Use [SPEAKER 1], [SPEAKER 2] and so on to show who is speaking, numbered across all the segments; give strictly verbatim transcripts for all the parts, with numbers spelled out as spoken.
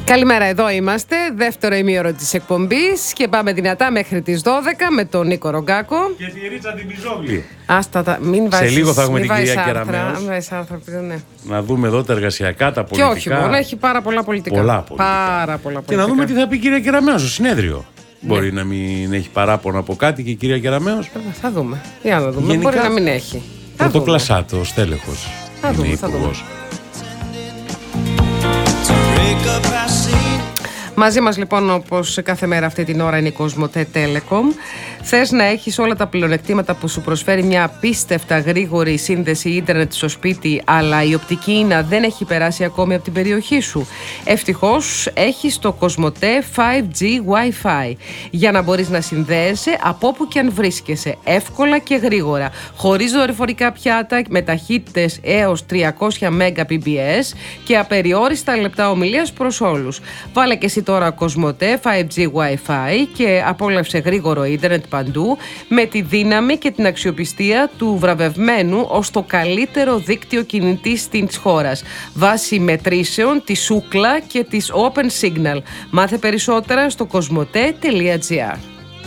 [SPEAKER 1] Καλημέρα, εδώ είμαστε. Δεύτερο ημίωρο της εκπομπής και πάμε δυνατά μέχρι τις δώδεκα με τον Νίκο Ρογκάκο.
[SPEAKER 2] Και τη Ρίτσα την Πιζόγλη.
[SPEAKER 1] Άστα τα, μην βάζεις,
[SPEAKER 2] σε λίγο θα έχουμε
[SPEAKER 1] μην
[SPEAKER 2] την κυρία
[SPEAKER 1] άρθρα,
[SPEAKER 2] Κεραμέως.
[SPEAKER 1] άρθρα, ναι.
[SPEAKER 2] Να δούμε εδώ τα εργασιακά, τα πολιτικά.
[SPEAKER 1] Και όχι μόνο, έχει πάρα πολλά πολιτικά.
[SPEAKER 2] Πολλά πολιτικά.
[SPEAKER 1] Πάρα πολλά πολιτικά.
[SPEAKER 2] Και να δούμε τι θα πει η κυρία Κεραμέως στο συνέδριο. Ναι. Μπορεί να μην έχει παράπονο από κάτι και η κυρία Κεραμέως.
[SPEAKER 1] Θα δούμε. Για να δούμε.
[SPEAKER 2] Γενικά,
[SPEAKER 1] μπορεί να μην έχει.
[SPEAKER 2] Πρωτοκλασσάτο, στέλεχος.
[SPEAKER 1] Θα δούμε. Θα δούμε. Μαζί μας λοιπόν, όπως κάθε μέρα αυτή την ώρα, είναι η Κοσμοτέ Telecom. Θες να έχεις όλα τα πλεονεκτήματα που σου προσφέρει μια απίστευτα γρήγορη σύνδεση ίντερνετ στο σπίτι, αλλά η οπτική ίνα δεν έχει περάσει ακόμη από την περιοχή σου? Ευτυχώς έχεις το Κοσμοτέ φάιβ τζι Wi-Fi για να μπορείς να συνδέεσαι από όπου και αν βρίσκεσαι, εύκολα και γρήγορα, χωρίς δορυφορικά πιάτα, με ταχύτητες έως τριακόσια Mbps και απεριόριστα λεπτά ομιλίας προς όλους. Βάλε και εσύ τώρα Κοσμοτέ φάιβ τζι Wi-Fi και απόλαυσε γρήγορο ίντερνετ παντού, με τη δύναμη και την αξιοπιστία του βραβευμένου ως το καλύτερο δίκτυο κινητής της χώρας, βάσει μετρήσεων της Ookla και της Open Signal. Μάθε περισσότερα στο κοσμοτέ τελεία τζι άρ.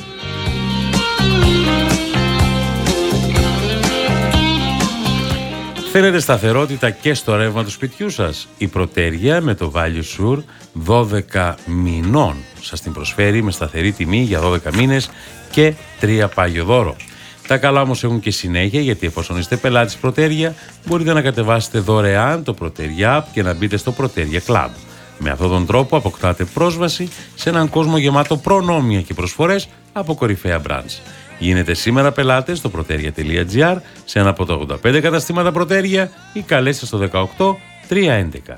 [SPEAKER 2] Θέλετε σταθερότητα και στο ρεύμα του σπιτιού σας? Η Προτέρια με το Value Sure δώδεκα μηνών σας την προσφέρει με σταθερή τιμή για δώδεκα μήνες και τρία πάγιο δώρο. Τα καλά όμως έχουν και συνέχεια, γιατί εφόσον είστε πελάτης Προτέρια μπορείτε να κατεβάσετε δωρεάν το Προτέρια App και να μπείτε στο Προτέρια Club. Με αυτόν τον τρόπο αποκτάτε πρόσβαση σε έναν κόσμο γεμάτο προνόμια και προσφορές από κορυφαία brands. Γίνετε σήμερα πελάτες στο προτέρια τελεία τζι άρ σε ένα από τα ογδόντα πέντε καταστήματα Προτέρια ή καλέστε στο δεκαοκτώ τριακόσια έντεκα.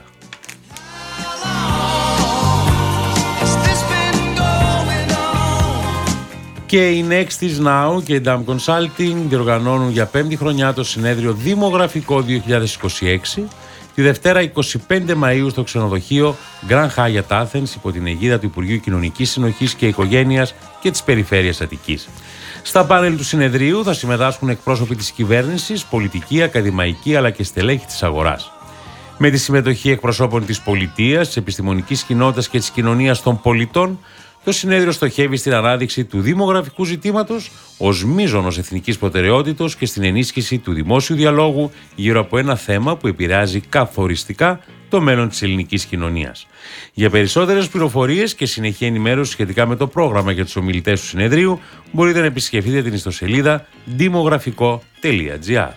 [SPEAKER 2] Και η Nextis Now και η Dam Consulting διοργανώνουν για πέμπτη χρονιά το συνέδριο Δημογραφικό δύο χιλιάδες είκοσι έξι τη Δευτέρα εικοστή πέμπτη Μαΐου στο ξενοδοχείο Grand Hyatt Athens υπό την αιγίδα του Υπουργείου Κοινωνικής Συνοχής και Οικογένειας και της Περιφέρειας Αττικής. Στα πάνελ του συνεδρίου θα συμμετάσχουν εκπρόσωποι της κυβέρνησης, πολιτικοί, ακαδημαϊκοί αλλά και στελέχη της αγοράς. Με τη συμμετοχή εκπροσώπων της πολιτείας, της επιστημονικής κοινότητας και της κοινωνίας των πολιτών, το συνέδριο στοχεύει στην ανάδειξη του δημογραφικού ζητήματος ως μείζωνος εθνικής προτεραιότητος και στην ενίσχυση του δημόσιου διαλόγου γύρω από ένα θέμα που επηρεάζει καθοριστικά το μέλλον της ελληνικής κοινωνίας. Για περισσότερες πληροφορίες και συνεχή ενημέρωση σχετικά με το πρόγραμμα και τους ομιλητές του συνεδρίου μπορείτε να επισκεφτείτε την ιστοσελίδα δημογραφικό τελεία τζι άρ.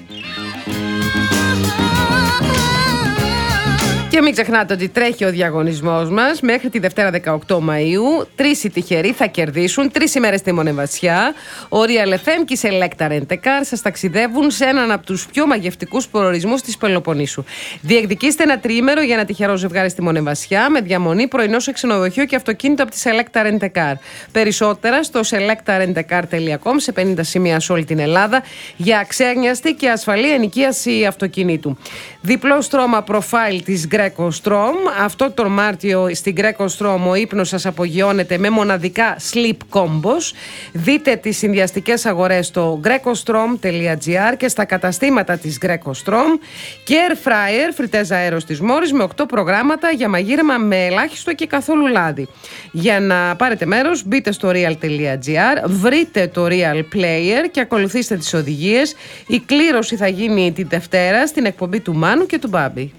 [SPEAKER 1] Και μην ξεχνάτε ότι τρέχει ο διαγωνισμός μας μέχρι τη Δευτέρα δεκαοκτώ Μαΐου. Τρεις οι τυχεροί θα κερδίσουν τρεις ημέρες στη Μονεβασιά. Ο Real εφ εμ και η Selecta Rent a Car σας ταξιδεύουν σε έναν από τους πιο μαγευτικούς προορισμούς της Πελοποννήσου. Διεκδικήστε ένα τριήμερο για ένα τυχερό ζευγάρι στη Μονεβασιά με διαμονή, πρωινό σε ξενοδοχείο και αυτοκίνητο από τη Selecta Rent a Car. Περισσότερα στο selecta rent a car τελεία com σε πενήντα σημεία σε όλη την Ελλάδα για αξένιαστη και ασφαλή ενοικίαση αυτοκινήτου. Διπλό στρώμα προφάιλ της Greco Strom. Αυτό το Μάρτιο στην Greco Strom ο ύπνος σας απογειώνεται με μοναδικά sleep combos. Δείτε τις συνδυαστικές αγορές στο grecostrom τελεία τζι άρ και στα καταστήματα της Greco Strom. Και air fryer, φριτέζα αέρος της Μόρις με οκτώ προγράμματα για μαγείρεμα με ελάχιστο και καθόλου λάδι. Για να πάρετε μέρος μπείτε στο real τελεία τζι άρ, βρείτε το Real Player και ακολουθήστε τις οδηγίες. Η κλήρωση θα γίνει τη Δευτέρα στην εκπομπή του Μάνου και του Μπάμπη.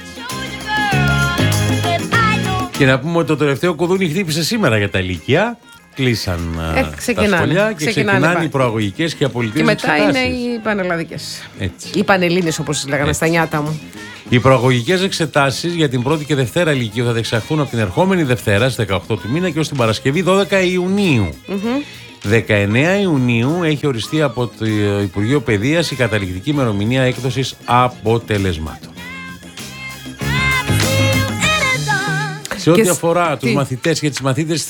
[SPEAKER 2] Και να πούμε ότι το τελευταίο κουδούνι χτύπησε σήμερα για τα ηλικία. Κλείσαν ε, τα σχολεία και ξεκινάνε, ξεκινάνε οι προαγωγικές και απολυτικές εξετάσεις.
[SPEAKER 1] Και μετά είναι οι πανελλαδικές. Οι πανελλήνες, όπως τις λέγανε στα νιάτα μου.
[SPEAKER 2] Οι προαγωγικές εξετάσεις για την πρώτη και Δευτέρα ηλικίου θα διεξαχθούν από την ερχόμενη Δευτέρα στις δεκαοκτώ του μήνα και ως την Παρασκευή δώδεκα Ιουνίου. Mm-hmm. δεκαεννέα Ιουνίου έχει οριστεί από το Υπουργείο Παιδείας η καταληκτική ημερομηνία έκδοσης αποτελεσμάτων. Σε ό,τι αφορά τους μαθητές και τις μαθήτες της